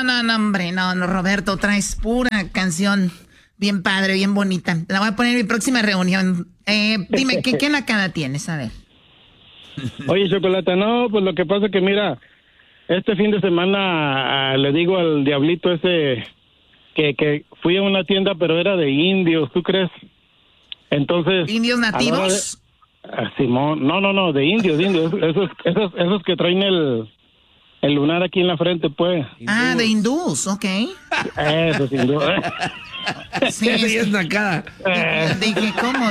No, hombre, no, Roberto, traes pura canción bien padre, bien bonita. La voy a poner en mi próxima reunión. Dime, ¿qué nacada tienes? A ver. Oye, Chocolata, no, pues lo que pasa es que mira, este fin de semana le digo al diablito ese que fui a una tienda, pero era de indios, ¿tú crees? Entonces... ¿Indios nativos? Simón, no, de indios, esos que traen el lunar aquí en la frente, pues. Ah, de hindús, ok. Eso, sin duda. Sí, es nacada. Dije, ¿cómo?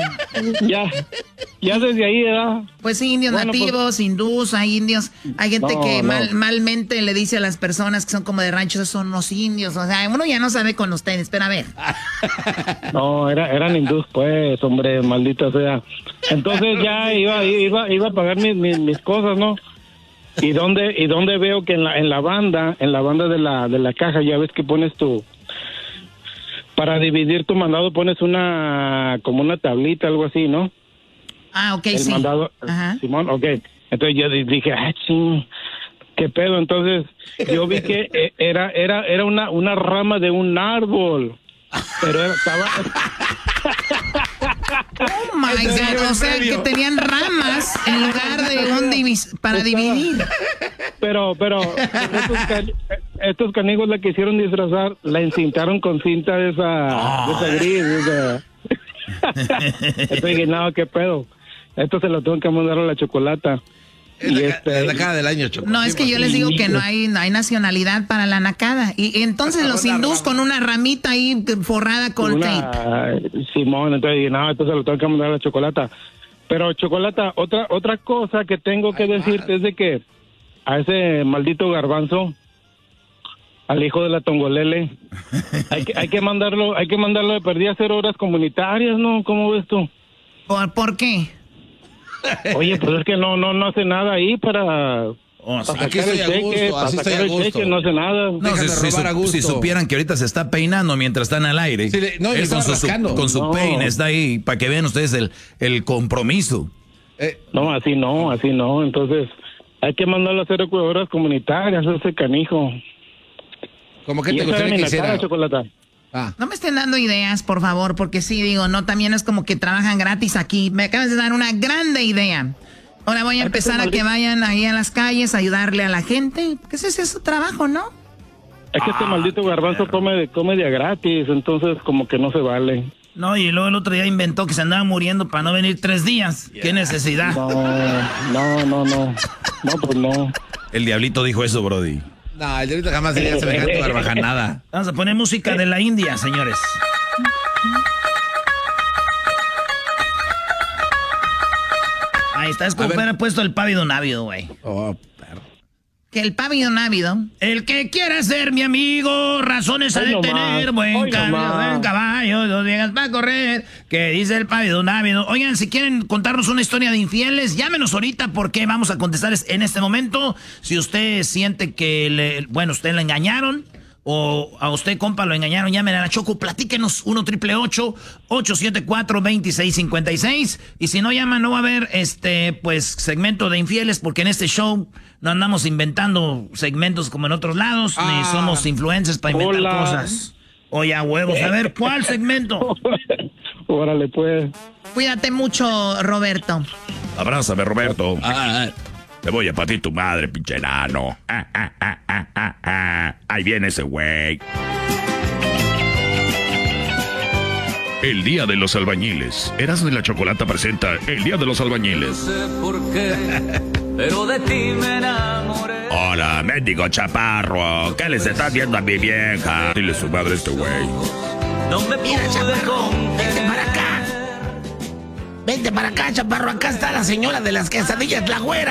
Ya desde ahí, ¿verdad? Pues sí, indios nativos, hindús, hay indios. Hay gente que malmente le dice a las personas que son como de ranchos, esos son los indios. O sea, uno ya no sabe con ustedes, pero a ver. No, eran hindús, pues, hombre, maldita sea. Entonces ya iba a pagar mis cosas, ¿no? ¿Y dónde veo que en la banda de la caja, ya ves que pones para dividir tu mandado pones como una tablita, algo así, ¿no? Ah, ok, el sí. Mandado, Simón, ok. Entonces yo dije, ching, ¿qué pedo? Entonces yo vi que era una rama de un árbol, pero estaba... Oh my God, o sea que tenían ramas en lugar de para dividir. Pero estos canigos la quisieron disfrazar, la encintaron con cinta de esa gris. Entonces dije, no, qué pedo. Esto se lo tengo que mandar a la Chocolata. Es la nacada del año, Chocolata. No, es que yo les digo que no hay nacionalidad para la nacada. Y entonces los hindús con una ramita ahí forrada con tape. Simón, entonces dije, no, esto se lo tengo que mandar a la Chocolata. Pero Chocolata, otra cosa que tengo que decirte es de que a ese maldito garbanzo, al hijo de la Tongolele, hay que mandarlo de perdida a hacer horas comunitarias, ¿no? ¿Cómo ves tú? ¿Por qué? Oye, pues es que no hace nada ahí para aquí estoy a gusto, así estoy a gusto. No hace nada. No, si supieran que ahorita se está peinando mientras están al aire. Sí, él con su peine está ahí, para que vean ustedes el compromiso. No, así no. Entonces, hay que mandarlo a hacer horas comunitarias, ese canijo. ¿Cómo que te gustaría que hiciera? Chocolata. No me estén dando ideas, por favor, porque sí, digo, no, también es como que trabajan gratis aquí. Me acabas de dar una grande idea. Ahora voy a empezar a que vayan ahí a las calles a ayudarle a la gente, porque ese es su trabajo, ¿no? Es que este maldito garbanzo come de gratis, entonces como que no se vale. No, y luego el otro día inventó que se andaba muriendo para no venir 3 días. ¿Qué necesidad? No, pues no. El diablito dijo eso, Brody. No, el diablito jamás diría semejante barbajanada. Vamos a poner música de la India, señores. Ahí está, es como hubiera puesto el pávido návido, güey. Oh, perro. Que el pávido návido. El que quiera ser mi amigo, razones ha de tener, buen caballo, 2 días para correr, que dice el pávido návido. Oigan, si quieren contarnos una historia de infieles, llámenos ahorita porque vamos a contestarles en este momento. Si usted siente que, usted le engañaron, o a usted, compa, lo engañaron, llamen a la Choco, platíquenos, 1-888-874-2656. Y si no llaman, no va a haber, segmento de infieles, porque en este show no andamos inventando segmentos como en otros lados, ni somos influencers para inventar cosas. Oye, a huevos, a ver, ¿cuál segmento? Órale, pues. Cuídate mucho, Roberto. Abrázame, Roberto. Te voy a partir tu madre, pinche enano. Ahí viene ese güey. El Día de los Albañiles. Erasmo y la Chocolata presenta El Día de los Albañiles. No sé por qué, pero de ti me enamoré. Hola, mendigo chaparro. ¿Qué les está haciendo a mi vieja? Dile su madre a este güey. No me pude Vente para acá. Vente para acá, chaparro. Acá está la señora de las quesadillas, la güera.